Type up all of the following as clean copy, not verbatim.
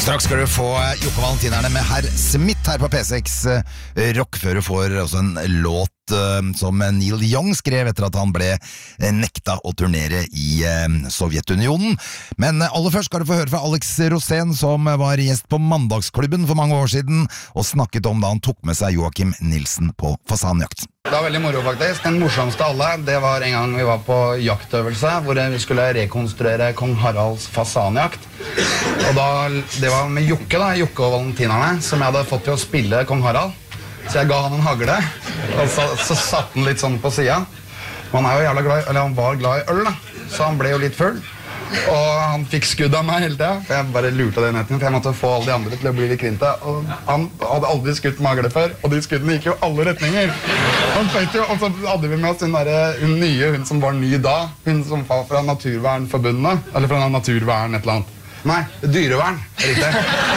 Straks skal du få Jokke Valentinerne med herr Smith her på P6 Rock, før du får også en låt som Neil Young skrev etter at han ble nekta å turnere i Sovjetunionen. Men aller først skal du få høre fra Alex Rosén, som var gjest på Mandagsklubben for mange år siden og snakket om da han tok med seg Joakim Nilsen på fasanjakt. Det var veldig moro faktisk. Den morsomste av alle, det var en gang vi var på jaktøvelse hvor vi skulle rekonstruere Kong Haralds fasanjakt. Og da, det var med Jokke da, Jokke og Valentinerne, som jeg hadde fått til å spille Kong Harald. Så jeg ga han en hagle, og så satt han litt sånn på siden. Han er jo jævla glad, eller han var glad i øl da, så han ble jo litt full. Og han fikk skudd av meg hele tiden, for jeg bare lurte det netten, for jeg måtte få alle de andre til å bli litt krinte. Og han hadde aldri skutt med hagle før, og de skuddene gikk jo alle retninger. Han tenkte jo, og så hadde vi med oss hun nye, hun som var ny da, hun som var fra Naturvernforbundet, eller fra Naturvern et eller annet. Nei, dyrevern, riktig.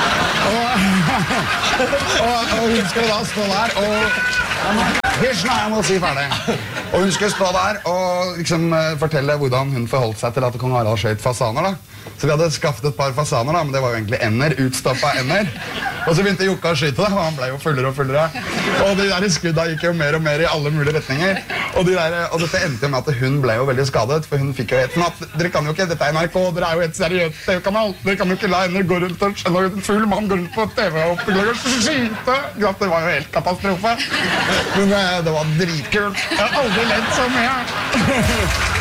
Og hun skulle da stå der og hysj, nei, jeg må si ferdig. Og hun skulle stå der og liksom fortelle hvordan hun forholdt seg til at Kong Harald skjøt fasaner da. Så vi hadde skaffet et par fasaner da, men det var jo egentlig ender, utstoppet ender. Og så begynte Jokka å skyte da, og han ble jo fullere og fullere. Og de der skudda gikk jo mer og mer i alle mulige retninger. Og dette endte jo med at hun ble jo veldig skadet, for hun fikk jo et natt. Dere kan jo ikke, dette er NRK, dere er jo et seriøst TV-kanal. Dere kan jo ikke la henne gå rundt og skjønne en full mann gå rundt på TV og skyte. Det var jo helt katastrofe. Men det var dritkult. Jeg har aldri ledd så mye.